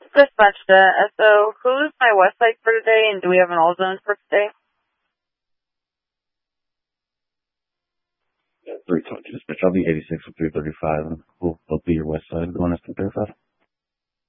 Dispatch to SO. Who's my west side for today, and do we have an all zones for today? 320 dispatch. I'll be 86 with 335, and we'll be your west side. Going to 35.